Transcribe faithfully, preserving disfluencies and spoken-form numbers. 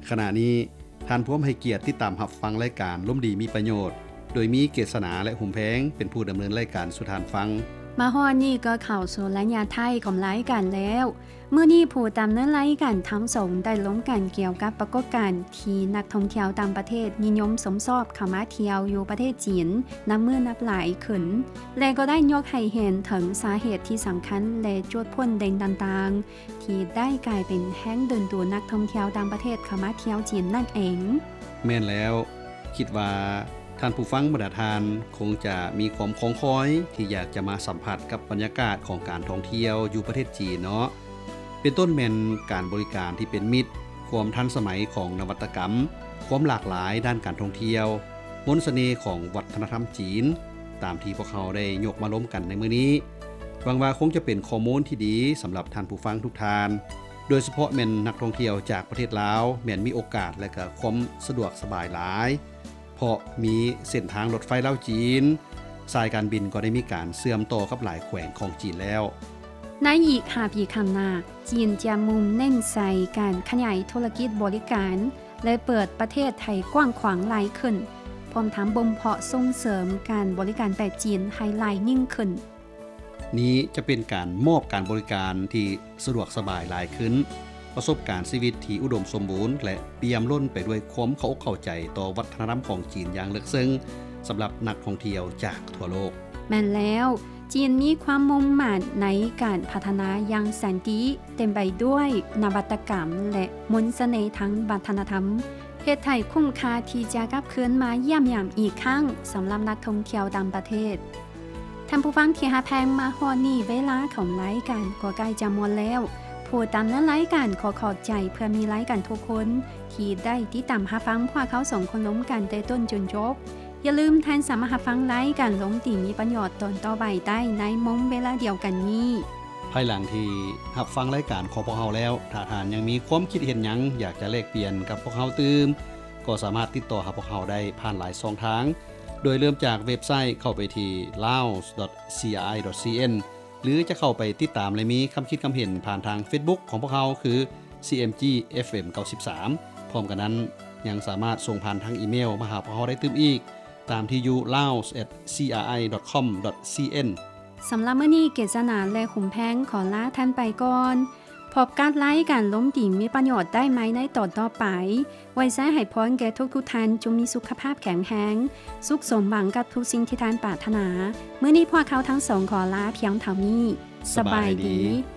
ขณะนี้ท่านผู้ให้เกียรติติดตามรับฟังรายการล้มดีมีประโยชน์โดยมีเกษณาและหุมแพงเป็นผู้ดำเนินรายการสุทานฟังมาฮอดนี่ก็เข้าสู่รายการไทยของรายการแล้วเมื่อนี้ผู้ดำเนินรายการทั้งสองได้ล้มกันเกี่ยวกับปรากฏการณ์ที่นักท่องเที่ยวต่างประเทศนิยมสมชอบเข้ามาเที่ยวอยู่ประเทศจีนนับเมื่อนับหลายขึ้นและก็ได้ยกให้เห็นถึงสาเหตุที่สำคัญและจุดพ่นเด่นต่างๆที่ได้กลายเป็นแห้งดึงดูดนักท่องเที่ยวต่างประเทศเข้ามาเที่ยวจีนนั่นเองแม่นแล้วคิดว่าท่านผู้ฟังบรรดาทานคงจะมีความคองคอยที่อยากจะมาสัมผัสกับบรรยากาศของการท่องเที่ยวอยู่ประเทศจีนเนาะเป็นต้นแม่นการบริการที่เป็นมิตรความทันสมัยของนวัตกรรมความหลากหลายด้านการท่องเที่ยวมนต์เสน่ห์ของวัฒนธรรมจีนตามที่พวกเขาได้ยกมาล้มกันในมื้อนี้หวังว่าคงจะเป็นข้อมูลที่ดีสำหรับท่านผู้ฟังทุกท่านโดยเฉพาะแม่นนักท่องเที่ยวจากประเทศลาวแม่นมีโอกาสและก็ความสะดวกสบายหลายเพราะมีเส้นทางรถไฟลาวจีนสายการบินก็ได้มีการเชื่อมต่อกับหลายแขวงของจีนแล้วในอีกห้าปีข้างหน้าจีนจะมุ่งเน้นใส่การขยายธุรกิจบริการและเปิดประเทศไทยกว้างขวางหลายขึ้นพร้อมทั้งบ่มเพาะส่งเสริมการบริการแบบจีนให้หลายยิ่งขึ้นนี้จะเป็นการมอบการบริการที่สะดวกสบายหลายขึ้นประสบการณ์ชีวิตที่อุดมสมบูรณ์และเปี่ยมล้นไปด้วยความเข้าอกเข้าใจต่อวัฒนธรรมของจีนอย่างลึกซึ้งสำหรับนักท่องเที่ยวจากทั่วโลกแม่นแล้วจีนมีความมุ่งมั่นในการพัฒนาอย่างสันติเต็มไปด้วยนวัตกรรมและมนต์เสน่ห์ทางวัฒนธรรมเฮ็ดให้คุ้มค่าที่จะกลับคืนมาเยี่ยมยามอีกครั้งสำหรับนักท่องเที่ยวต่างประเทศท่านผู้ฟังที่ฮักแพงมาฮอดนี่เวลาของรายการก็ใกล้จะหมดแล้วผู้ตามนั้นรายการขอขอบใจเพื่อมีรายการทุกคนที่ได้ติดตามรับฟังพวกเขาสองคนล้มกันแต่ต้นจนจบอย่าลืมท่านสามารถรับฟังรายการล้มตีมีประโยชน์ตอนต่อไปได้ในมงเวลาเดียวกันนี้ภายหลังที่รับฟังรายการของพวกเราแล้วถ้าท่านยังมีความคิดเห็นหยังอยากจะแลกเปลี่ยนกับพวกเราตื่มก็สามารถติดต่อหาพวกเราได้ผ่านหลายช่องทางโดยเริ่มจากเว็บไซต์เข้าไปที่ ลาวส์ ดอท ซี อาร์ ไอ ดอท ซี เอ็น หรือจะเข้าไปติดตามและมีคำคิดคำเห็นผ่านทาง Facebook ของพวกเราคือ ซี เอ็ม จี เอฟ เอ็ม เก้าสิบสาม พร้อมกันนั้นยังสามารถส่งผ่านทางอีเมลมาหาพวกเราได้ตื่มอีกตามที่อยู่ ลาวส์ แอท ซี อาร์ ไอ ดอท คอม ดอท ซี เอ็นสำหรับมื้อนี้เกษณาและขุมแพงขอลาท่านไปก่อนพบการไลฟ์การล้มตีมีประโยชน์ได้ไหมในตอนต่อไปไว้ใช้ให้พรแก่ทุกๆท่านจงมีสุขภาพแข็งแรงสุขสมหวังกับทุกสิ่งที่ท่านปรารถนามื้อนี้พวกเขาทั้งสองขอลาเพียงเท่านี้สบายดี